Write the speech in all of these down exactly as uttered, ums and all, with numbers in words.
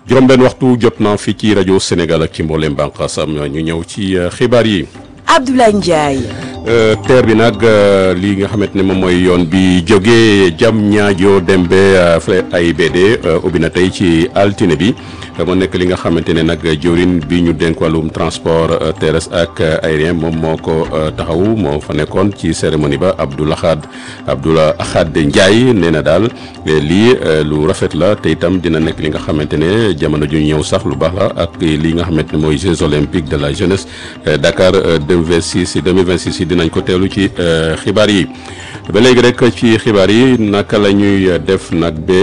juróom-benn waxtu jot na fii ci rajo Sénégal ak ci mboolem bànqaasam ñu ñëw ci xibaar yi. Abdoulaye Ndiaye. teer bi nag li nga xamante ne moom mooy yoon bi jógee Diamniadio dem ba A I B D ubbi na tey ci altine bi moo nekk li nga xamante ne nag jëwriñ bi ñu dénk wàllum transport terrestre ak aérien moom moo ko taxawu moo fa nekkoon ci cérémonie ba Abdoul Ahad Abdoul Ahad Ndiaye nee na daal lii lu rafet la te itam dina nekk li nga xamante ne jamono ju ñëw sax lu baax la ak li nga xamante ne mooy Jeux olympiques de la jeunesse Dakar deux mille vingt-six deux mille vingt-six yi dinañ ko teelu ci xibaar yi ba léegi rek ci xibaar yi naka la ñuy def nag ba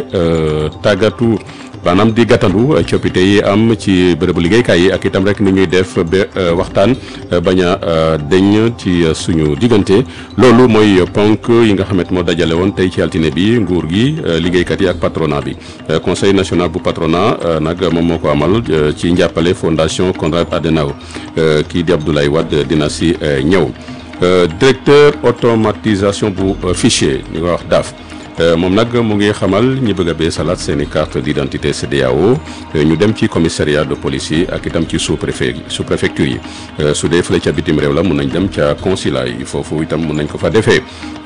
tàggatu maanaam di gàttandu coppite yi am ci bërëbu liggéeykaay yi ak itam rek ni ñuy def ba waxtaan bañ a deñ ci suñu diggante loolu mooy ponk yi nga xamante moo dajale woon tey ci altine bi nguur gi liggéeykat yi ak patronat bi conseil national bu patronat nag moom moo ko amal ci njàppale fondation Konrad Adenauer kii di Abdoulaye Wade dina si ñëw directeur automatisation bu fichier ñu ko wax D A F moom nag mu ngi xamal ñi bëgg a bee salaat seen i carte d' identité C E D E A O ñu dem ci commissariat de police yi ak itam ci sous préfet sous préfecture yi su dee fële ca bitim réew la mun nañ dem ca consulat yi foofu itam mun nañ ko fa defee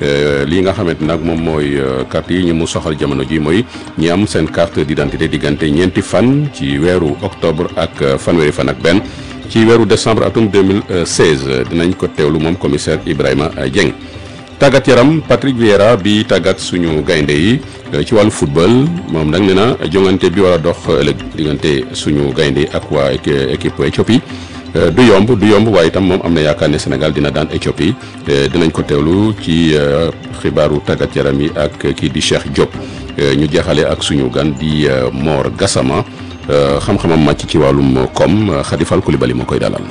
lii nga xamante nag moom mooy carte yi ñu mu soxal jamono ji mooy ñi am seen carte d' identité diggante ñeenti fan ci weeru octobre ak fanweeri fan ak benn ci weeru décembre atum deux mille seize dinañ ko teewlu moom commissaire Ibrahima Dieng. tàggat yaram Patrick Vieira bi tàggat suñu gaynde yi ci wàllu football moom nag nee na jongante bi war a dox ëllëg diggante suñu gaynde ak waa équipe Éthiopie du yomb du yomb waaye itam moom am na yaakaar ne Sénégal dina daan Éthiopie dinañ ko teewlu ci xibaaru tàggat yaram yi ak kii di Cheikh Diop ñu jeexale ak suñu gan di Mor Gassama xam-xamam màcc ci wàllum koom Khady Fall Coulibaly moo koy dalal.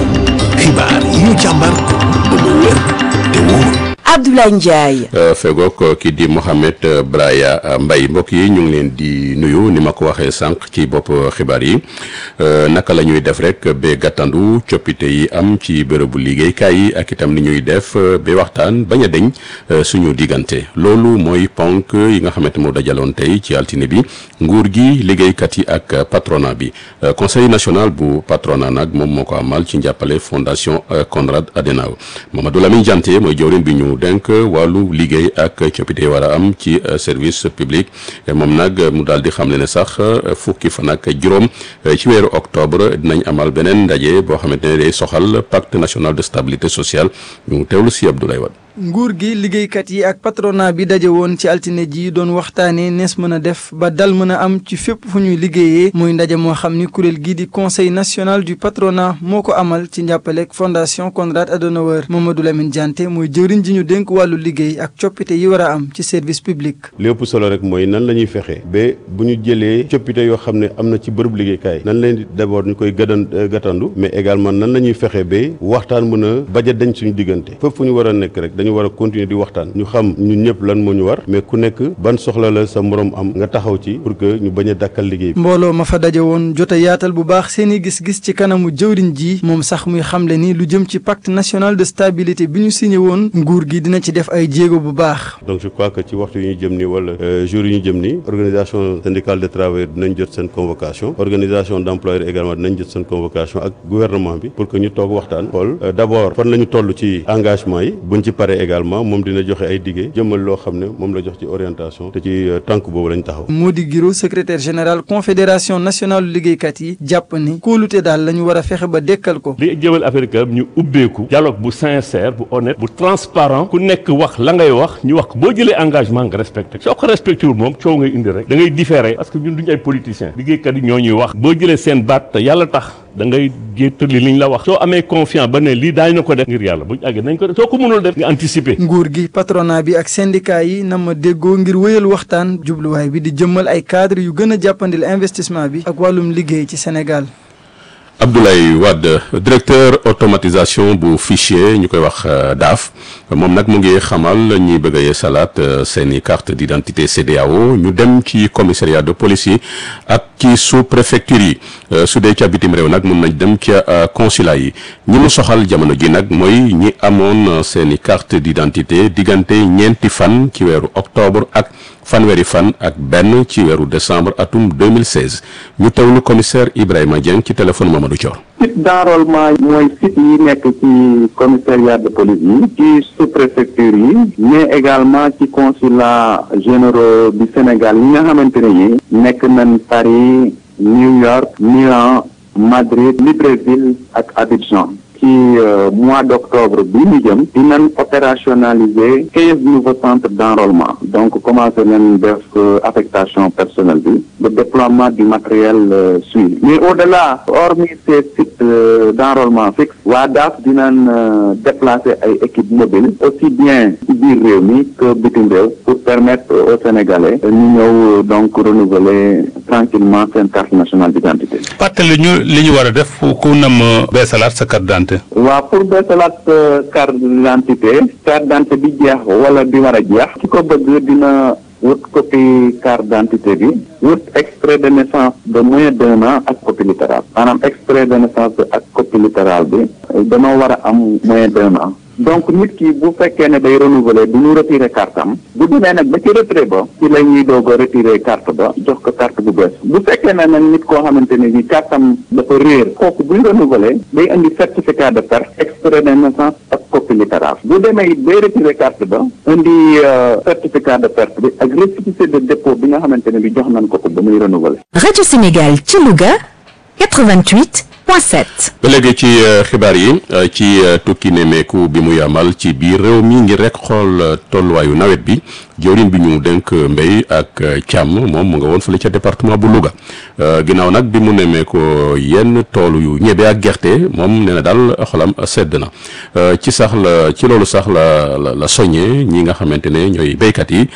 xibaar yi ñu càmbar ba mu wér te wóor. Abdoulaye Ndiaye. fegook kii di Mohamed Braya Mbaye mbokk yi ñu ngi leen di nuyu ni ma ko waxee sànq ci bopp xibaar yi naka la ñuy def rek ba gàttandu coppite yi am ci bërëbu liggéeykaay yi ak itam ni ñuy def ba waxtaan bañ a deñ suñu diggante loolu mooy ponk yi nga xamante moo dajaloon tey ci altine bi nguur gi liggéeykat yi ak patronat bi conseil national bu patronat nag moom moo ko amal ci njàppale fondation Konrad Adenauer Mamadou Lamine Dianté mooy jawriñ bi ñu denk wàllu liggéey ak coppite war a am ci service public moom nag mu daal di xam ne ne sax fukki fan ak juróom ci weeru octobre dinañ amal beneen ndaje boo xamante ne day soxal pacte national de stabilité sociale ñu teewlu si Abdoulaye Wade. nguur gi liggéeykat yi ak patronat bi daje woon ci altine ji doon waxtaanee nees mën a def ba dal mën a am ci fépp fu ñuy liggéeyee muy ndaje moo xam ni kuréel gii di conseil national du patronat moo ko amal ci njàppaleeg fondation Konrad Adenauer Mamadou Lamine Dianté mooy jëwriñ ji ñu dénk wàllu liggéey ak coppite yi war a am ci service public. li ëpp solo rek mooy nan la ñuy fexe ba bu ñu jëlee coppite yoo xam ne am na ci bërëb liggéeykaay nan leen di d'abord ñu koy gëdan gàttandu mais également nan la ñuy fexe ba waxtaan mën a baja dañ suñu diggante fépp fu ñu war a nekk rek dañu war a continuer di waxtaan ñu xam ñun ñëpp lan moo ñu war mais ku nekk ban soxla la sa morom am nga taxaw ci pour que ñu bañ a dàkkal liggéey bi. mbooloo ma fa daje woon jot a yaatal bu baax seen i gis-gis ci kanamu jëwriñ ji moom sax muy xamle ni lu jëm ci pacte national de stabilité bi ñu signé woon nguur gi dina ci def ay jéego bu baax. donc je crois que ci waxtu yi ñu jëm ni wala jour yi ñu jëm ni organisation syndicale des travailleurs dinañ jot seen convocation organisation d' employeurs également dinañ jot seen convocation ak gouvernement bi pour que ñu toog waxtaan xool d' abord fan la ñu toll ci engagement yi buñ ci paree également moom dina joxe ay diggé jëmmal loo xam ne moom la jox ci orientation te ci tànk boobu lañ taxaw. Mody Guiro secrétaire général confédération nationale liggéeykat yi jàpp ni kóolute daal la ñu war a fexe ba dekkal ko. li jëmal affaire que ñu ubbeeku dialogue bu sincère bu honnête bu transparent ku nekk wax la ngay wax ñu wax boo jëlee engagement nga respecté soo ko respecté wul moom coow ngay indi rek da ngay différé parce que ñun duñu ay politiciens liggéeykat yi ñoo ñuy wax boo jëlee seen baat te yàlla tax da ngay jéetali liñ la wax soo amee confiance ba ne lii daañu na ko def ngir yàlla buñ àggee nañ ko def soo ko mënul def nga anticiper. nguur gi patronat bi ak syndicat yi na ma déggoo ngir wéyal waxtaan jubluwaay bi di jëmmal ay cadre yu gën a jàppandil investissement bi ak wàllum liggéey ci Sénégal. Abdoulaye Wade directeur automatisation bu fichier ñu koy wax D A F moom nag mu ngi xamal ñi bëgg a yeesalaat seeni carte d'identité C E D E A O ñu dem ci commissariat de police yi ak ci sous préfecture yi su dee ca bitim réew nag mun nañ dem ca consulat yi ñi mu soxal jamono ji nag mooy ñi amoon seeni carte d'identité diggante ñeenti fan ci weeru octobre ak fanweeri fan ak benn ci weeru décembre atum deux mille seize ñu teewlu commissaire Ibrahima Dieng ci téléphone Mamadou Thior. site d'enrôlement mooy site yi nekk ci commissariat de police yi ci sous-préfecture yi mais également ci consulat généraux du Sénégal yi nga xamante ne yi nekk nañ Paris New York Milan Madrid Libreville ak Abidjan. ci mois d'octobre bi ñu jëm dinañ opérationnaliser quinze nouveaux centres d'enrôlement donc commencé nañ def affectation personnelle bi le déploiement du matériel suit mais au-delà hormis ces sites d'enrôlement fixe waa D A F dinañ déplacer ay équipes mobiles aussi bien ci biir réew mi que bitim réew pour permettre aux Sénégalais ñu ñëw donc renouveler tranquillement seen carte nationale d'identité. fàttali ñu li ñu war a def ku nam beesalaat sa carte d'identité. waaw pour beesalaat carte d'identité carte d'identité bi jeex wala bi war a jeex ki ko bëgg dina wut copie carte d'identité bi wut extrait de naissance de moins d'un an ak copie littérale maanaam extrait de naissance ak copie littérale bi dama war a am moins d'un an donc nit ki bu fekkee ne day renouveler du ñu retirer carte am bu demee nag ba ci retrait ba ci la ñuy doog a retirer carte ba jox ko carte bu bees bu fekkee ne nag nit koo xamante ne ni carte am dafa réer kooku buy renouveler day indi certificat de perte extrait de naissance ak copie littérale bu demee it day retirer carte ba indi certificat de perte bi ak récépissé de dépôt bi nga xamante ne bi jox nañ ko ko ba muy renouveler. Radio Sénégal ci Louga quatre-vingt-huit point sept. ba léegi ci xibaar yi ci tukki nemmeeku bi muy amal ci biir réew mi ngir rek xool tolluwaayu nawet bi jawriñ bi ñu dénk mbéy ak càmm moom mu nga woon fële ca département bu Louga ginnaaw nag bi mu nemmeeku yenn toolu yu ñebe ak gerte moom nee na daal xolam sedd na ci sax la ci loolu sax la la la soññee ñi nga xamante ne ñooy béykat yi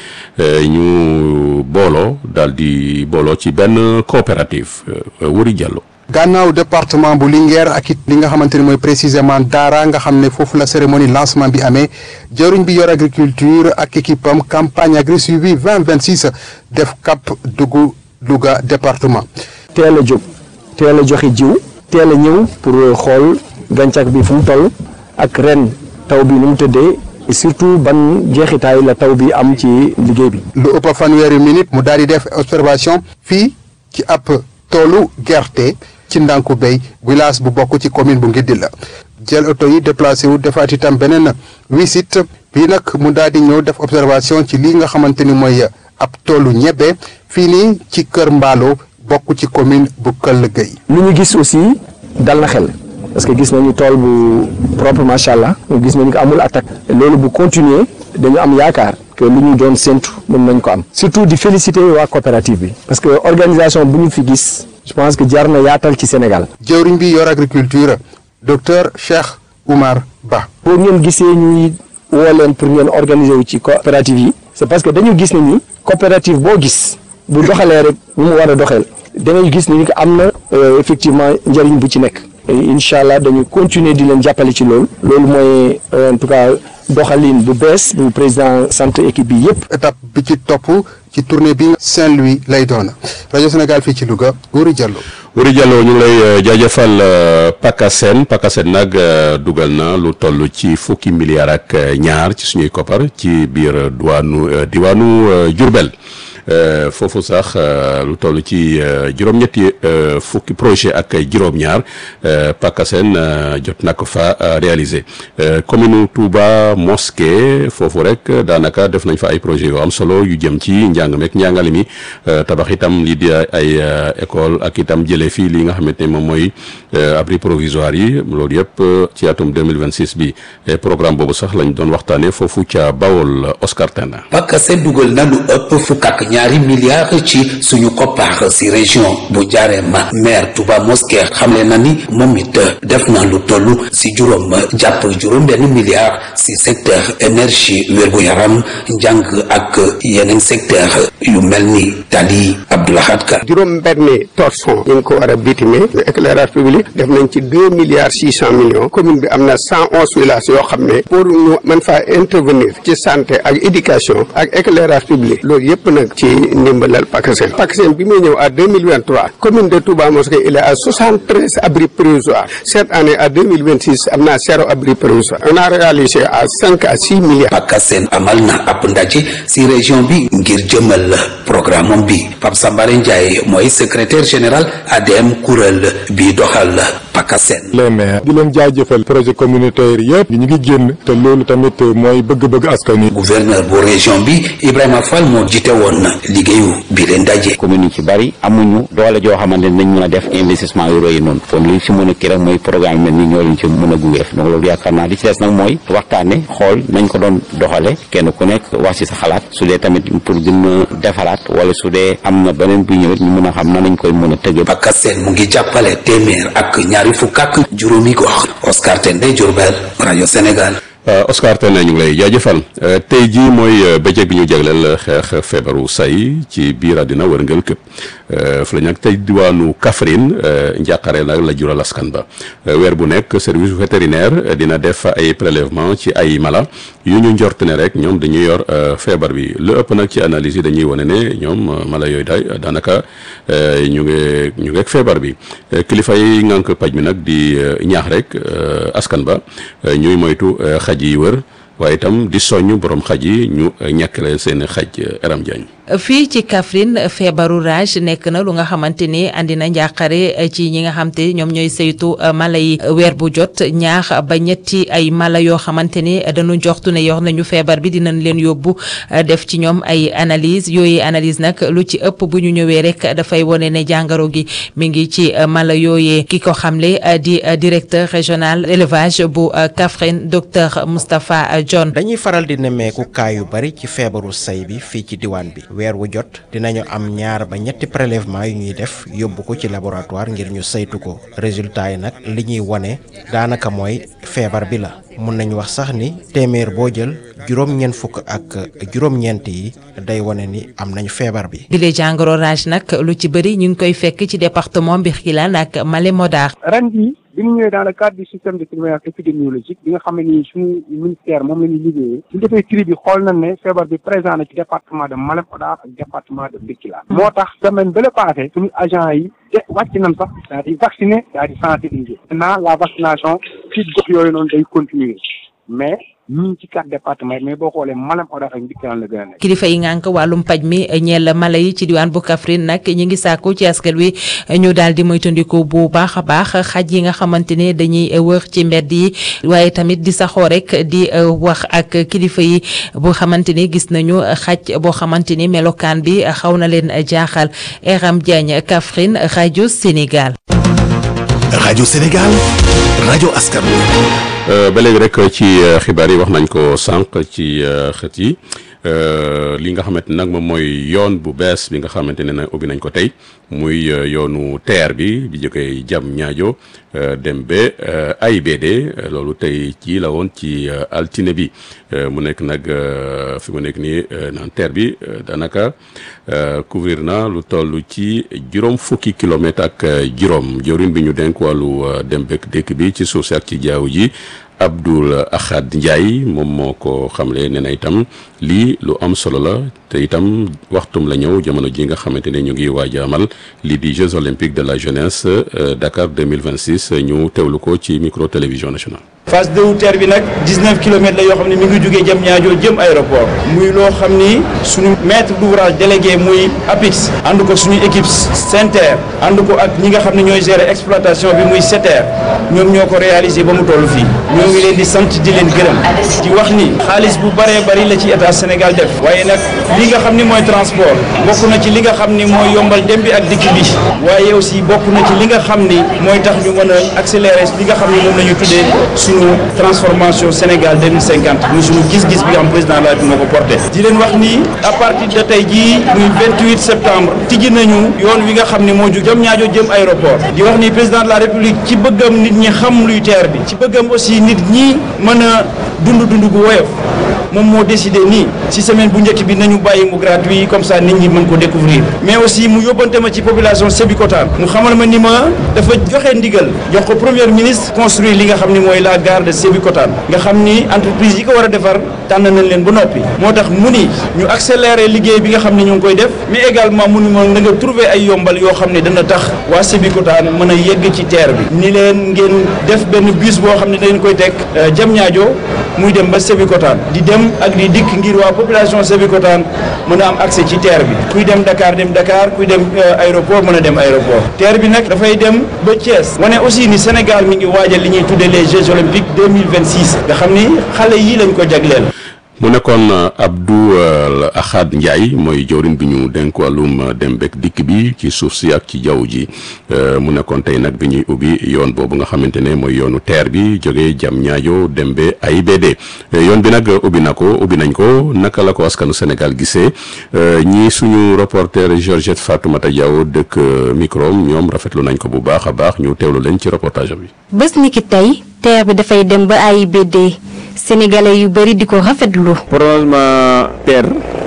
ñu booloo daal di booloo ci benn coopérative Wuri Diallo. gannaaw département bu Linguère ak it li nga xamante ni mooy précisément Daara nga xam ne foofu la cérémonie lancement bi amee jëriñ bi yor agriculture ak équipe am campagne agri suivi vingt vingt six def cap dugg Louga département. teel a jóg teel a joxe jiw teel a ñëw pour xool gàncax bi fu mu toll ak ren taw bi nu mu tëddee et surtout ban jeexitaay la taw bi am ci liggéey bi. lu ëpp fanweeri minute mu daal di def observation fii ci ab toolu gerte. ci ndànku bay village bu bokk ci commune bu Ngiddi la jël oto yi déplacé wu defaat itam beneen visite bii nag mu daal di ñëw def observation ci lii nga xamante ni mooy ab toolu ñebe fii nii ci Kër Mbaalo bokk ci commune bu Këll Gueye. lu ñu gis aussi dal na xel parce que gis nañu tool bu propre macha allah gis nañu ko amul attaque loolu bu continuer dañu am yaakaar que lu ñu doon séntu mën nañ ko am surtout di féliciter waa coopérative bi parce que organisation bu ñu fi gis. je pense que jar na yaatal ci Sénégal. jëwriñ bi yor agriculture docteur Cheikh Oumar Ba. boo ngeen gisee ñuy woo leen pour ngeen organiser wu ci coopérative yi. c'est parce que dañu gis ne ni coopérative boo gis bu doxalee rek mu mu war a doxal dangay gis ni que am na effectivement njëriñ bu ci nekk. incha allah dañu continuer di leen jàppale ci loolu. loolu mooy en tout cas doxalin bu bees bu président sant équipe bi yépp. étape bi ci topp ci tournée bi Saint-Louis lay doon rajo Sénégal fii ci Louga Wuri Diallo. Wuri Diallo ñu ngi lay jaajëfal Pakasen Pakasen nag dugal na lu toll ci fukki milliards ak ñaar ci suñuy koppar ci biir diwaanu diwaanu Diourbel. Uh, foofu sax uh, lu toll ci uh, juróom-ñetti uh, fukki projet ak juróom-ñaar uh, Pakasen uh, jot na ko fa uh, réalisé uh, commune Touba Mosquée foofu rek daanaka def nañ fa ay projets yoo am solo yu jëm ci njàng meek njàngale mi uh, tabax itam lii di ay uh, école ak itam jëlee fii li nga xamante ne moom mooy uh, abri provisoire yi loolu yëpp uh, ci atum deux mille vingt-six bi et programme boobu sax lañ doon waxtaanee foofu ca Bawol Oscar Tenda. Pakasen dugal na lu ëpp fukk ak ñaari milliards ci suñu koppar si région bu Diarème maire Touba Mosquée xamle na ni moom it def na lu toll si juróom jàpp juróom benn milliard si secteur énergie wér-gu-yaram njàng ak yeneen secteur yu mel ni tali Abdoulahad Ka juróom benn torsion ñu ngi ko war a bitime éclairage public def nañ ci deux milliards six cent millions commune bi am na cent onze villages yoo xam ne pour ñu mën faa intervenir ci santé ak éducation ak éclairage public loolu yëpp nag ci ci ndimbalal PACASEN PACASEN bi muy ñëw à deux mille vingt-trois commune de Touba Mosquée il est à soixante-treize abris provisoires cette année à deux mille vingt-six am na zéro abri provisoire on a réalisé à cinq à six milliards. PACASEN amal na ab ndaje si région bi ngir jëmal programme bi Pape Sambare Ndiaye mooy secrétaire général A D M kuréel bi doxal PACASEN. les maires di leen jaajëfal projet communautaire yëpp ñu ngi génn te loolu tamit mooy bëgg-bëgg askan wi. gouverneur bu région bi Ibrahima Fall moo jiite woon liggéeyu bi leen daje. commune yi ci bari amuñu doole joo xamante ne nañ mën a def investissement yu rëy noonu kon li ci mën a kii rek mooy programme mel ni ñoo leen ci mën a gungeef donc loolu yaakaar naa li ci des nag mooy waxtaane xool nañ ko doon doxale kenn ku nekk wax ci sa xalaat su dee tamit pour gën a defaraat wala su dee am na beneen bu ñëwit ñu mën a xam na nañ koy mën a tëgge. PACASEN mu ngi jàppale téeméer ak ñaari fukk ak juróomi gox. Oscar Tendé Diourbel rajo Sénégal. Oscar Tendé ñu ngi lay jaajëfal tey jii mooy bëccëg bi ñu jagleel xeex feebaru say ci biir àddina wërngël këpp fu la nag tey diwaanu Kaffrine njàqare nag la jural askan ba weer bu nekk service vétérinaire dina def ay prélèvement ci ay mala yu ñu njort ne rek ñoom dañuy yor feebar bi lu ëpp nag ci analyse yi dañuy wane ne ñoom mala yooyu day daanaka ñu ngi ñu ngi ak feebar bi kilifa yi ngànk paj mi nag di ñaax rek askan ba ñuy moytu xaj yi wër waaye itam di soññ borom xaj yi ñu ñàkkale seen xaj Aram Diagne. fii ci Kaffrine feebaru rage nekk na lu nga xamante ni andi na njàqare ci ñi nga xam te ñoom ñooy saytu mala yi weer bu jot ñaax ba ñetti ay mala yoo xamante ni dañu joxtu ne yor nañu feebar bi dinañ leen yóbbu def ci ñoom ay analyse yooyu analyse nag lu ci ëpp bu ñu ñëwee rek dafay wone ne jàngoro gi mi ngi ci mala yooyee ki ko xamle di directeur régional élevage bu Kaffrine docteur Moustapha John. dañuy faral di nemmeeku cas yu bari ci feebaru say bi fii ci diwaan bi. weer wu jot dinañu am ñaar ba ñetti prélèvement yu ñuy def yóbbu ko ci laboratoire ngir ñu saytu ko résultat yi nag li ñuy wone daanaka mooy feebar bi la mun nañu wax sax ni téeméer boo jël juróom-ñeent fukk ak juróom-ñeent yi day wone ni am nañu feebar bi. bile jàngoro rage nag lu ci bëri ñu ngi koy fekk ci département Birkelane ak Malem Hodar. ren jii bi ñu ñëwee dans le cadre du système de surveillance épidémiologique bi nga xam ne nii suñu ministère moom la ñuy liggéeyee suñu defee tri bi xool nañ ne feebar bi présent na ci département de Malem Hodar ak département de Birkelane moo tax semaine bële passé suñu agent yi te wàcc nañ sax daal di vacciner daal di sensibiliser maintenant la vaccination ci gox yooyu noonu day continuer mais ñu ngi ci quatre départements mais boo xoolee Malem Hodar ak Birkelane la gën a nekk. kilifa yi ngànk wàllum paj mi ñeel mala yi ci diwaan bu Kaffrine nag ñi ngi sàkku ci askan wi ñu daal di moytandiku bu baax a baax xaj yi nga xamante ne dañuy wër ci mbedd yi waaye tamit di saxoo rek di wax ak kilifa yi boo xamante ni gis nañu xaj boo xamante ni melokaan bi xaw na leen jaaxal. Aram Diagne Kaffrine rajo Sénégal. rajo Sénégal rajo askan ba léegi rek ci xibaar yi wax nañ ko sànq ci xët yi li nga xamante nag moom mooy yoon bu bees bi nga xamante ne nag ubbi nañ ko tey muy yoonu T E R bi bi jógee jam ñaajo dem ba A I B D loolu tey ci la woon ci altine bi mu nekk nag fi mu nekk nii naan T E R bi daanaka couvrir na lu toll ci juróom fukki kilomètres ak juróom jawriñ bi ñu denk wàllu dem bekk dëkk bi ci suuf si ak ci jaww ji Abdoul Ahad Ndiaye moom moo ko xamle nee na itam lii lu am solo la te itam waxtum la ñëw jamono ji nga xamante ne ñu ngi waaj a amal lii di Jeux olympiques de la jeunesse Dakar deux mille vingt-six ñu teewlu ko ci micro télévision nationale. phase deux wu T E R bi nag dix-neuf kilomètres la yoo xam ne mi ngi jógee jëm ñaajoo jëm aéroport muy loo xam ni suñu maître d'ouvrage délégué muy APIX ànd ko suñu équipe SENTER ànd ko ak ñi nga xam ne ñooy gérer exploitation bi muy SETER ñoom ñoo ko réalisé ba mu toll fii ñoo ngi leen di sant di leen gërëm di wax ni xaalis bu bëree bëri la ci état Sénégal def waaye nag li nga xam ni mooy transport bokk na ci li nga xam ni mooy yombal dem bi ak dikk bi waaye aussi bokk na ci li nga xam ni mooy tax ñu mën a accélérer li nga xam ni moom la ñu tuddee suñu transformation Sénégal deux mille cinquante muy suñu gis-gis bi nga xam président de la République moo ko porté di leen wax ni à partir de tey jii muy vingt-huit septembre tijji nañu yoon wi nga xam ni moo ju jëm ñaajo jëm aéroport di wax ni président de la République ci bëggam nit ñi xam luy T E R bi ci bëggam aussi nit ñi mën a dund dund gu woyof moom moo décidé nii si semaine bu njëkk bi nañu bàyyi mu gratuit comme ça nit ñi mën ko découvrir mais aussi mu yóbbante ma ci population Sébikotane mu xamal ma ni ma dafa joxe ndigal jox ko premier ministre construire li nga xam ni mooy la gare de Sébikotane nga xam ni entreprise yi ko war a defar tànn nañ leen ba noppi moo tax mu ni ñu accélérer liggéey bi nga xam ne ñu ngi koy def mais également mu ni ma na nga trouver ay yombal yoo xam ne dana tax waa Sébikotane mën a yegg ci terre bi ni leen ngeen def benn bus boo xam ne dañ koy teg Diamniadio muy dem ba Sébikotane di dem ak di dikk ngir waa population Sébikotane mën a am accès ci terre bi kuy dem Dakar dem Dakar kuy dem aéroport mën a dem aéroport terre bi nag dafay dem ba Thiès wane aussi ni Sénégal mi ngi waajal li ñuy tuddee les Jeux olympiques deux mille vingt-six nga xam ni xale yii lañ ko jagleel. mu nekkoon Abdou Ahad Ndiaye mooy jawriñ bi ñu dénk wàllum dem beeg dikk bi ci suuf si ak ci jaww ji mu nekkoon tey nag bi ñuy ubbi yoon boobu nga xamante ne mooy yoonu teer bi jógee Diamniadio dem ba A I B D yoon bi nag ubbi na ko ubbi nañ ko naka la ko askanu Sénégal gisee ñii suñu reporter Georgette Fatoumata Diaw dëkk micro ñoom rafetlu nañ ko bu baax a baax ñu teewlu leen ci reportage bi. bés ni ki tey teer bi dafay dem ba A I B D. Sénégalais yu bëri di ko rafetlu. prolongement terre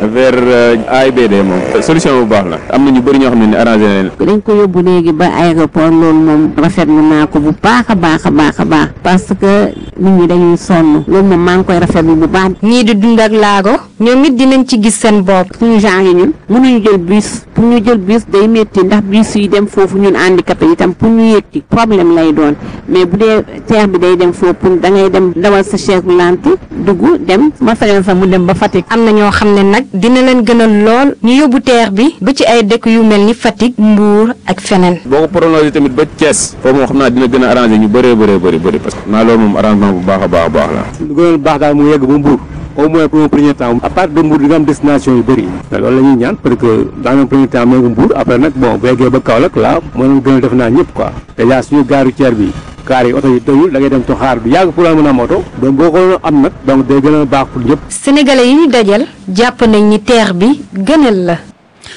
vers A I B D moom solution bu baax la am na ñu bëri ñoo xam ne ni arrangé na leen. dañ ko yóbbu léegi ba aéroport loolu moom rafetlu naa ko bu baax a baax a baax a baax parce que nit ñi dañuy sonn loolu moom maa ngi koy rafetlu bu baax. ñii di dund ak laago ñoom it dinañ ci gis seen bopp. suñu genre yi ñun mënuñu jël bus pour ñu jël bus day métti ndax bus yi dem foofu ñun handicapé itam pour ñu yëtti problème lay doon mais bu dee terre bi day dem foofu pour da ngay dem dawal sa chaise roulante dugg dem ma sañoon sax mu dem ba Fatick. am na ñoo xam ne nag dina leen gënal lool ñu yóbbu teer bi ba ci ay dëkk yu mel ni Fatick Mbour ak feneen. boo ko prolongé tamit ba Thiès foofu moo xam naa dina gën a arrangé ñu bëree bëree bëri bëri parce que naa loolu moom arrangement bu baax a baax a baax la. lu gënal baax daal mu yegg ba Mbour au moins pour un premier temps à part de Mbour di nga am destination yu bëri te loolu la ñuy ñaan parce que dans un premier temps mooy Mbour après nag bon bu yeggee ba Kaolack là moo leen gën a def naa ñëpp quoi déjà suñu gare routière bi kaar yi oto yi doyul da ngay dem toxaar du yàgg pour la mën a am oto donc boo ko am nag donc day gën a baax pour ñëpp. Sénégalais yi ñu dajal jàpp nañ ni teer bi gënal la.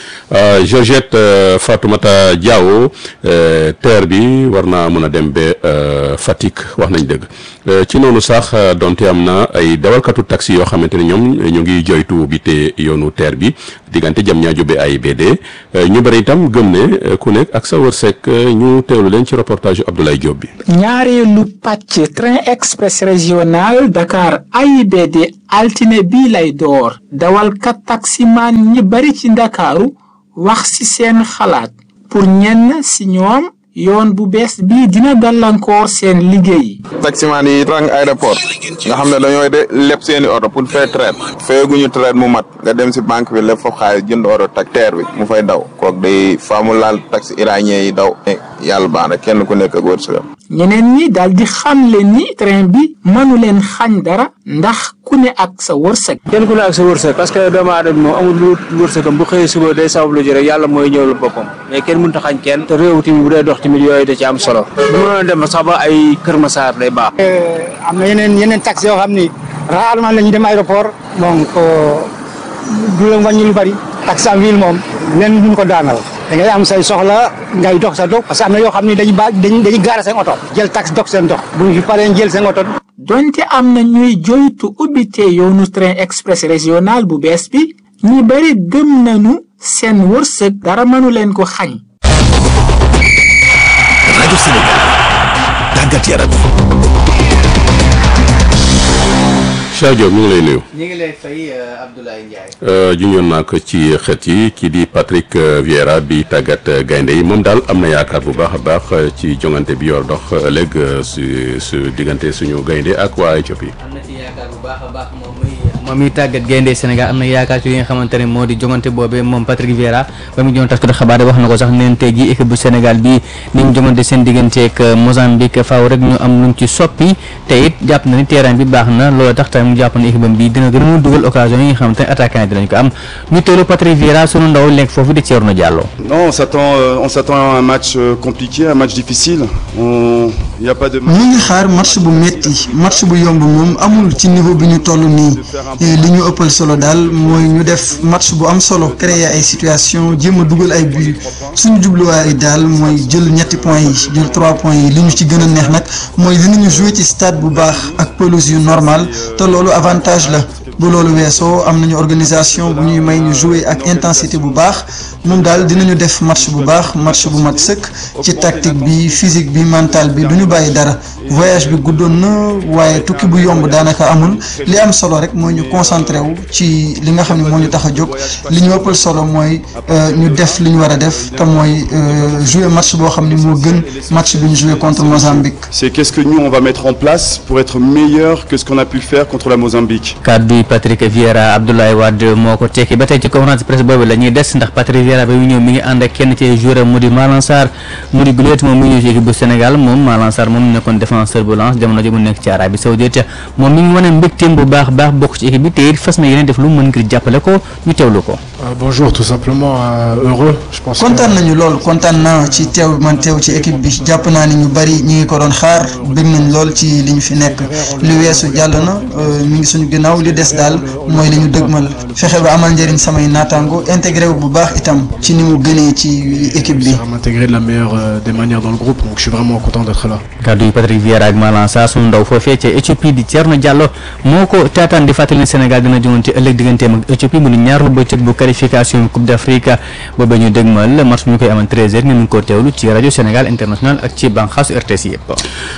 Uh, Georgette uh, Fatoumata Diaw uh, teer bi war naa mën a dem ba uh, Fatick wax nañ dëgg uh, ci noonu sax uh, donte am na ay dawalkatu taxi yoo xamante ne ñoom ñu ngi joytu bi te yoonu teer bi diggante Diamniadio ba A I B D uh, ñu bëri itam gëm ne uh, ku nekk ak sa wërsëg uh, ñu teewlu leen ci reportage Abdoulaye Diop bi. ñaareelu pàcc train express régional Dakar A I B D altine bii lay door dawalkat taximan ñi bari ci Ndakaaru wax ci seen xalaat pour ñenn ci ñoom yoon bu bees bii dina gàllankoor seen liggéey. taximan yi rang aéroport nga xam ne dañooy de leb seeni oto pour fay traite feeguñu traite mu mat nga dem ci banque bi leb foofu xaalis jënd oto tak teer bi mu fay daw kooku day faamu laal taxi iranien yi daw yàlla baax na kenn ku nekk ak wërsëgam. ñeneen ñi daal di xamle ni train bi mënu leen xañ dara ndax ku ne ak sa wërsëg. kenn ku ne ak sa wërsëg parce que doomu aadama moom amul lu wërsëgam bu xëyee suba day sabablu ji rek yàlla mooy ñëwal boppam mais kenn mënut a xañ kenn te réew tamit bu dee dox tamit yooyu da ci am solo bu mënoon dem sax ba ay Kër Massar day baax. am na yeneen yeneen taxi yoo xam ni rarement la ñuy dem aéroport donc du la wàññi lu bari taxi en ville moom leen duñ ko daanal da ngay am say soxla ngay dox sa dox parce que am na yoo xam ni dañuy ba dañuy dañuy gaara seen oto jël taxi dox seen dox bu ñu fi paree jël seen oto. donte am na ñuy joytu ubbite yoonu train express régional bu bees bi ñi bari gëm nañu seen wërsëg dara mënu leen ko xañ. rajo Sénégal tàggat yaram. Cheikh Diop ñu ngi lay nuyu. ñu ngi lay fay Abdoulaye Ndiaye. junjoon naa ko ci xët yi kii di Patrick Vieira bi tàggat gaynde yi moom daal am na yaakaar bu baax a baax ci jongante bi yor dox ëllëg su su diggante suñu gaynde ak waa Éthiopie. am na ci yaakaar bu baax a baax moom muy moom mi tàggat gaynde Sénégal am na yaakaar ci li nga xamante ne moo di jongante boobee moom Patrick Vieira ba mu joon taskatu xabaar wax na ko sax neen tey jii équipe bu Sénégal bi ni ñu jongante seen digganteeg Mozambique faaw rek ñu am luñ ci soppi te it jàpp na ni terrain bi baax na loolu tax tamit mu jàpp ne équipe bi dina gën a dugal occasion yi nga xamante ne attaquant yi dinañ ko am ñu teelu Patrick Vieira sunu ndaw lekk foofu di Thierno Diallo. Non, on s'attend euh, on s'attend à un match euh, compliqué, un match difficile. On il y a pas de. ñu ngi xaar match bu metti match bu yomb moom amul ci niveau bi ñu toll nii li ñu ëppal solo daal mooy ñu def match bu am solo créer ay situation jéem a dugal ay but suñu jubluwaay daal mooy jël ñetti points yi jël trois points yi li ñu ci gën a neex nag mooy dinañu jouer ci stade bu baax ak pelouse yu normal te loolu avantage la. bu loolu weesoo am nañu organisation bu ñuy may ñu jouer ak intensité bu baax moom daal dinañu def match bu baax match bu mat sëkk ci tactique bi physique bi mental bi du ñu bàyyi dara voyage bi guddoon na waaye tukki bu yomb daanaka amul li am solo rek mooy ñu concentré wu ci li nga xam ne moo ñu tax a jóg li ñu ëppal solo mooy ñu def li ñu war a def te mooy jouer match boo xam ne moo gën match bi ñu jouer contre Mozambique. C'est qu'est-ce que nous on va mettre en place pour être meilleur que ce qu'on a pu faire contre la Mozambique. kaddu Patrick Vieira Abdoulaye Wade moo ko tekki ba tey ci conférence de presse boobu la ñuy des ndax Patrick Vieira ba mu ñëw mi ngi ànd ak kenn ci joueur mu di Malang Sarr mu di guleet moom mi ngi ñëw ci équipe bu Sénégal moom Malang Sarr moom nekkoon défenseur bu Lens jamono ji mu nekk ci Arabie Saoudite moom mi ngi wane mbégteem bu baax baax bokk ci équipe bi te it fas na yeneen def lu mën ngir jàppale ko ñu teewlu ko. bonjour tout simplement euh, heureux je pense. kontaan nañu lool kontaan naa ci teew man teew ci équipe bi jàpp naa ni ñu bari ñi ngi ko doon xaar bëgg nañ lool ci li ñu fi nekk li weesu jàll na mi ngi suñu ginnaaw li des daal mooy li ñu dëgmal fexe ba amal njëriñ samay naataango intégré wu bu baax itam ci ni mu gënee ci équipe bi. m'intégrer de la meilleure euh, des manières dans le groupe donc je suis vraiment content d'être là. kaddu yi Patrick Vieira ak Malang Sarr suñu ndaw foofee ca Éthiopie di Thierno Diallo moo ko taataan di fàttali ne Sénégal dina jongante ëllëg digganteem ak Éthiopie mu di ñaareelu bëccëg bu qualification Coupe d'Afrique boobee ñu dëgmal match bi ñu koy amal treize heures ngeen ko teewlu ci rajo Sénégal International ak ci bànqaasu R T C yëpp.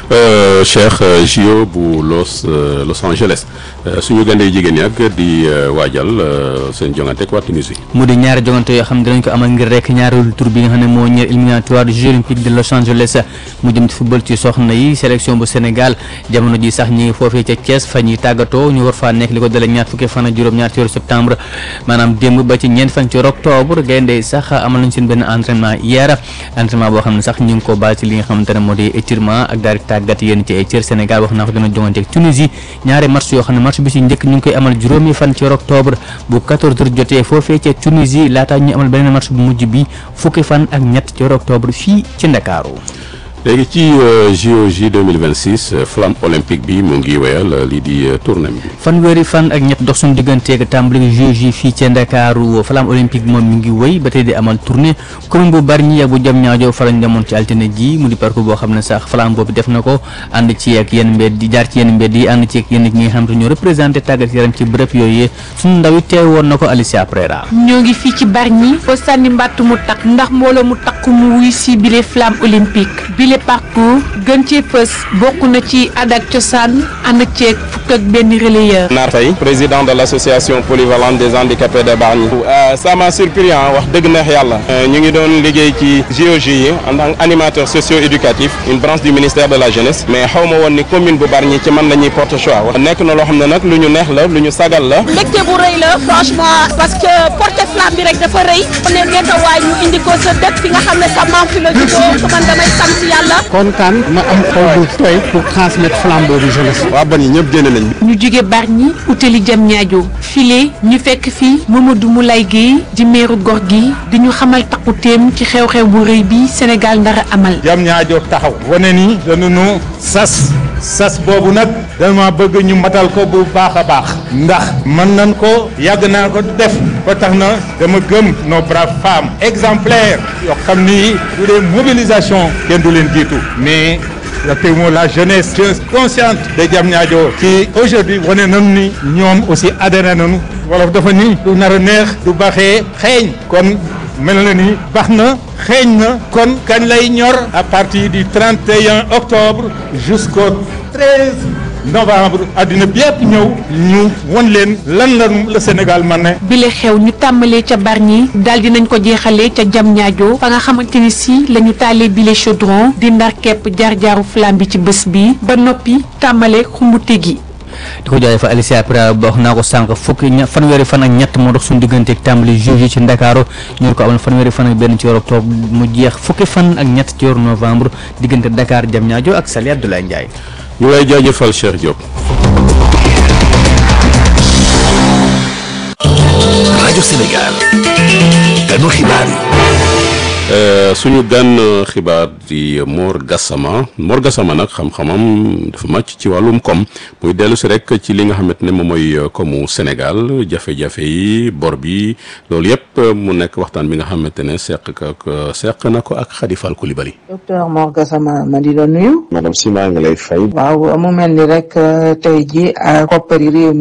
Cheikh J O bu Los Los Angeles suñu gandee jigéen ñi ak di waajal seen jongante ak waa Tunisie. mu di ñaari jongante yoo xam ne dinañ ko amal ngir rek ñaareelu tour bi nga xam ne moo ñëw éliminatoire du Jeux olympiques de Los Angeles mu jëm ci football ci soxna yi sélection bu Sénégal jamono ji sax ñi ngi foofee ca Thiès fa ñuy tàggatoo ñu war faa nekk li ko dalee ñaar fukki fan ak juróom-ñaar ci weeru septembre maanaam démb ba ci ñeent fan ci octobre gaynde sax amal nañ seen benn entraînement hier entraînement boo xam ne sax ñu ngi ko baal ci li nga xamante ne moo di étirement ak daal di tàggat yéen ci ay cër Sénégal wax naa ko dina jongante ak Tunisie ñaari match yoo xam ne match bi ci njëkk ñu ngi koy amal juróomi fan ci octobre bu quatorze heures jotee foofee ca Tunisie laata ñu amal beneen match bu mujj bi fukki fan ak ñett ci octobre fii ci Ndakaaru. léegi ci J O J deux mille vingt-six flamme olympique bi mu ngi wéyal lii di tournée bi. fanweeri fan ak ñett dox suñu digganteeg tàmbali J O J fii ci Ndakaaru flamme olympique bi moom mi ngi wéy ba tey di amal tournée commune bu Bargny ak bu Diamniadio fa lañ demoon ci altine ji mu di parcours boo xam ne sax flamme boobu def na ko ànd ci ak yenn mbedd jaar ci yenn mbedd yi ànd ci ak yenn ñi nga xam te ñoo représenté tàggat yaram ci bërëb yooyu suñu ndaw yi teewoon na ko Alicia Prera. ñoo ngi fii ci Bargny fa sànni mbàtt mu takk ndax mbooloo mu takk mu wuy si bile flamme olympique le parcours gën cee fës bokk na ci aada ak cosaan ànd ceeg fukk ak benn relayeur. Naar Faye président de l'association polyvalente des handicapés de Bargny. ça m'a surpris ah wax dëgg neex yàlla. ñu ngi doon liggéey ci J O J yi en tant qu'animateur socio-éducatif une branche du ministère de la jeunesse mais xaw ma woon ni commune bu Bargny ci man la ñuy porte choix nekk na loo xam ne nag lu ñu neex la lu ñu sagal la. mbégte bu rëy la franchement parce que porte flamme bi rek dafa rëy. ne ngeen waay ñu indi ko sa dëkk fi nga xam ne sa maam fi la juddoo man damay sant yàlla. kontaan ma am xol bu tooy pour transmettre flambeau bi jeunesse. waa Bargny ñëpp génne nañ. ñu jóge Bargny utali Diamniadio file ñu fekk fii Mamadou Moulay Guèye di meeru gox gi di ñu xamal takkuteem ci xew-xew bu rëy bi Sénégal ndara amal. Diamniadio taxaw wane ni dañu sas sas boobu nag dama bëgg ñu matal ko bu baax a baax ndax mën nañ ko yàgg naa ko def ba tax na dama gëm nos braves femmes exemplaires yoo xam ni bu dee mobilisation kenn du leen jiitu mais la témoin la jeunesse consciente de Diamniadio qui aujourd'hui wane nañu ni ñoom aussi adhéré nañu wolof dafa ni du nar a neex du baaxee xeeñ kon mel na ni baax na xeeñ na kon kañ lay ñor à partir du trente et un octobre jusqu'au treize novembre àddina bi yëpp ñëw ñu won leen lan la la Sénégal man ne. bile xew ñu tàmbalee ca Bargny daal dinañ ko jeexalee ca Diamniadio fa nga xamante ni si la ñu taalee bile chaudron di ndar kepp jaar-jaaru flamme bi ci bés bi ba noppi tàmbalee xumbute gi. di ko jaay fa Alicia Prera ba wax naa ko sànq fukki ña fanweeri fan ak ñett moo dox suñu diggante ak tàmbali juillet ci Ndakaaru ñu ko amal fanweeri fan ak benn ci weeru octobre mu jeex fukki fan ak ñett ci weeru novembre diggante Dakar Diamniadio ak Saly Abdoulaye Ndiaye. ñu lay jaajëfal Cheikh Diop. rajo Sénégal. ganu xibaar yi. suñu gan xibaar di Mor Gassama Mor Gassama nag xam-xamam dafa màcc ci wàllum koom muy dellu si rek ci li nga xamante ne moom mooy koomu Sénégal jafe-jafe yi bor bi loolu yëpp mu nekk waxtaan bi nga xamante ne seq ak seq na ko ak Khady Fall Coulibaly. docteur Mor Gassama ma di la nuyu. madame Sima nga lay fay. waaw mu mel ni rek tey ji koppari réew mi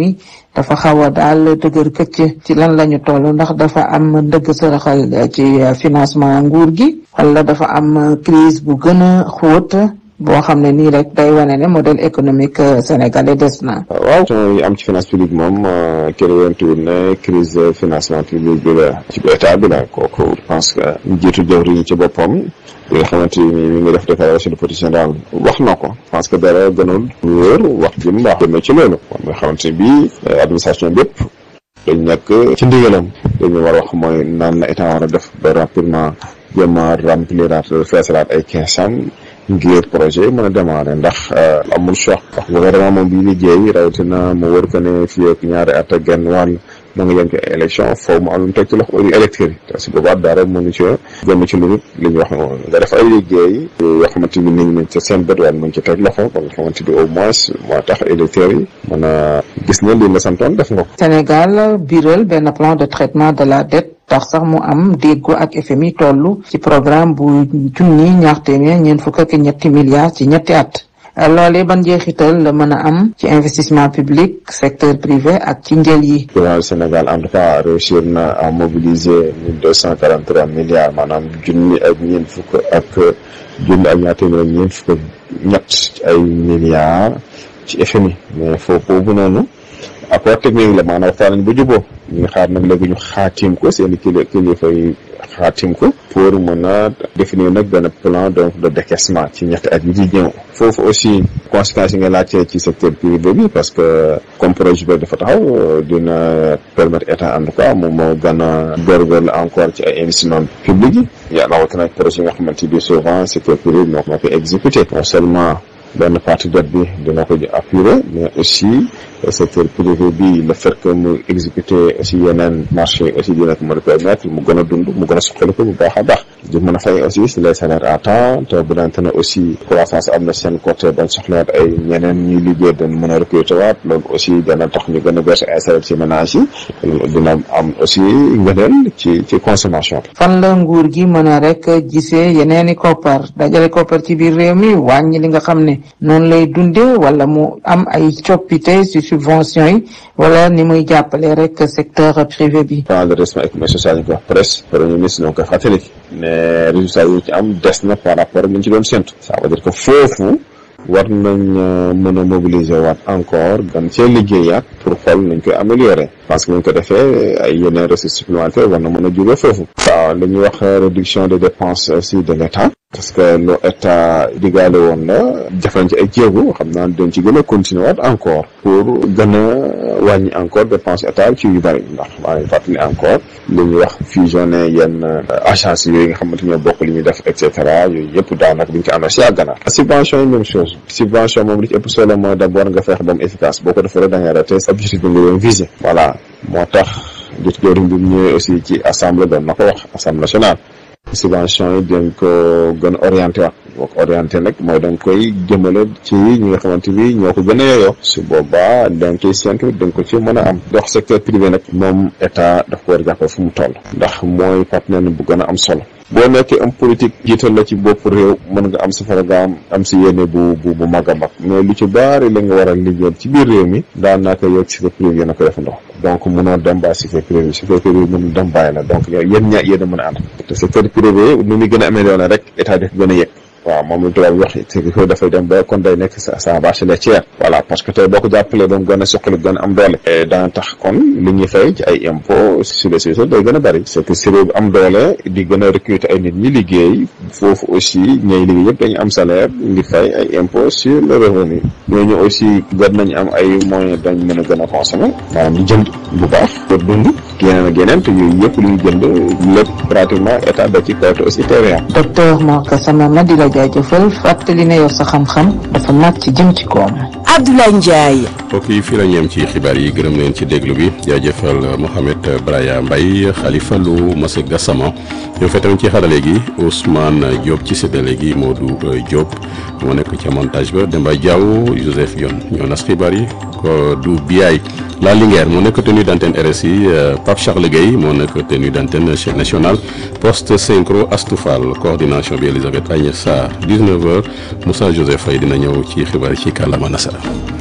dafa xaw a daal dëgër këcc ci lan la ñu toll ndax dafa am ndëgg sërëxal ci financement nguur gi wala dafa am crise bu gën a xóot boo xam ne nii rek day wane ne modèle économique sénégalais des na. waaw yi am ci finance publique moom kenn wentuwul ne crise financement public bi la ci état bi la kooku je pense que njiitu jawriñ ci boppam bi nga xamante ni mi ngi def déclaration de politique générale wax na ko parce que dara gënul wóor wax ji mu baax demee ci loolu nga xamante ni bii administration bépp dañ nekk ci ndigalam dañu war a wax mooy naan la état war a def ba rapidement jéem a rempliraat feesalaat ay keesam ngir projet yi mën a démarrer ndax amul choix wax gouvernement moom bi liggéey rawatina mu wër ko ne fii ak ñaari at ak genn wàll ma nga yem ci élection foofu mu am lu mu teg ci loxo électeurs yi te si boobaa dara mënu ci gën ci lu nit li ñu wax nga def ay liggéey yoo xamante ni nit ñi ci seen bët waan mën ci teg loxo ba nga xamante ni au moins moo tax électeurs yi mën a gis ne li nga santoon def nga ko. Sénégal biral benn plan de traitement de la dette tax sax mu am déggoo ak F M I tollu ci programme bu junni ñaar téeméer ñeent fukk ak ñetti milliards ci ñetti at. loolee ban njeexital la mën a am ci investissement public secteur privé ak ci njël yi. gouvernement Sénégal en tout cas réussir na à mobiliser mille deux cent quarante trois milliards maanaam junni ak ñeent fukk ak junni ak ñaar téeméer ak ñeent fukk ak ñett ci ay milliards ci F M I mais foofu boobu noonu apport technique la maanaam waxtaan nañ ba jubóo ñu ngi xaar nag léegi ñu xaatim ko seen i kili kilifa yi xaatim ko pour mën a définir nag benn plan donc de décaissement ci ñetti at yi di ñëw foofu aussi conséquences yi nga laajtee ci secteur privé bi parce que comme projet bi dafa taxaw dina permettre état en tout cas moom moo gën a góorgóorlu encore ci ay investissement public yi yaa rawatina projet yi nga xamante bi souvent secteur privé moo ko koy exécuté non seulement benn partie dette bi dina ko appurer mais aussi secteur privé bi le fait que mu exécuter aussi yeneen marché aussi dina ko mën a permettre mu gën a dund mu gën a suqali ko bu baax a baax di mën a fay aussi si les salaires à temps te bu dante ne aussi croissance am na seen côté bañ soxlaat ay ñeneen ñuy liggéey dañ mën a recruter waat loolu aussi dana tax ñu gën a verser ay salaires ci ménage yi dina am aussi ngëneel ci ci consommation bi. fan la nguur gi mën a rek gisee yeneeni koppar dajale koppar ci biir réew mi wàññi li nga xam ne noonu lay dundee wala mu am ay coppite ci subvention yi wala ni muy jàppale rek secteur privé bi. plan de redressement économique social ñu ko wax presse premier ministre ñoo koy fàttali mais résultat yi ci am des na par rapport ak li ñu ci doon séntu ça veut dire que foofu war nañ mën a mobiliser waat encore gan cee liggéeyaat pour xool nañ koy améliorer parce que bu ñu ko defee ay yeneen ressources supplémentaires war na mën a jóge foofu. waaw li ñuy wax réduction des dépenses aussi de l'État parce que lu état digaale woon la jafe ci ay jéego xam naa dañ ci gën a continuer waat encore pour gën a wàññi encore dépense état ci yu bari ndax maa ngi fàttali encore li ñuy wax fusionner yenn agence yooyu nga xamante ñoo bokk li ñuy def et cetera yooyu yëpp daanaka bi ñu ko annoncé yàgg na. subvention yi même chose subvention moom li ci ëpp solo mooy d'abord nga fexe ba mu efficace boo ko defee rek da ngay raté objectif bi nga doon viser. voilà moo tax jot joriñ bi mu ñëwee aussi ci assemblée doon na ko wax assemblée nationale. subvention yi dañ ko gën a orienté wax boo ko orienté nag mooy da nga koy jëmale ci ñi nga xamante bi ñoo ko gën a yeyoo su boobaa da nga koy séntu da nga ko ci mën a am dox secteur privé nag moom état daf ko war a jàppale fu mu toll ndax mooy partenaire bu gën a am solo boo nekkee am politique jiital la ci bopp réew mën nga am sa programme am si yéene bu bu bu mag a mag mais lu ci baari la nga war a liggéeyal ci biir réew mi daanaka yow secteur privé na ko def ndox donc mënoo dem bàyyi secteur privé secteur privé mënul dem bàyyi la donc yéen ñaa yéen a mën a ànd te secteur privé nu muy gën a amélioré rek état def gën a yëg waaw moom lu tubaab wax secteur dafay dem ba kon day nekk sa sa vache laitière voilà parce que tey boo ko jàppalee ba mu gën a suqali gën a am doole dana tax kon li ñuy fay ci ay impôts sur les sociétés day gën a bëri c'est que si réew bi am doole di gën a recruter ay nit ñi liggéey foofu aussi ñooy liggéey yëpp dañu am salaire ngir fay ay impôts sur le revenu ñooñu aussi gën nañu am ay moyens dañ mën a gën a consommer maanaam di jënd bu baax pour dund yeneen ak yeneen te yooyu yëpp lu ñu jënd lépp pratiquement état da ci côté aussi T V A. docteur Mor Gassama ma di la jaajëfal fàttali ne yow sa xam-xam dafa màcc ci jëm ci koom. Abdoulaye Ndiaye. mbokk yi fii la ñu yem ci xibaar yi gërëm leen ci déglu bi jaajëfal Mohamed Braya Mbaye Khalifa Lo Massa Gassama ñoo fay tamit ci xarale gi Ousmane Diop ci séddale gi Modou Diop moo nekk ca montage ba Demba Diaw Joseph Yon ñoo nas xibaar yi ko du biyaay la Linguère moo nekk tenue d'antenne R S I Pape Charles Gueye moo nekk tenue d'antenne chaîne nationale poste synchro Astoufal coordination bi Elisabeth Agnès Sarr dix-neuf heures Moussa Joseph Faye dina ñëw ci xibaar yi ci kàllaama nasara